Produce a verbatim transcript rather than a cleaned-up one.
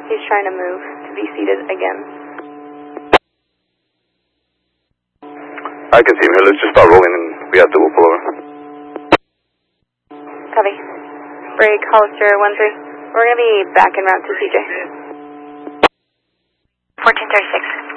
He's trying to move to be seated again. I can see him here. Let's just start rolling and we have to pull over. Copy. Break, Hollister, one three. We're going to be back en route to C J. fourteen thirty-six.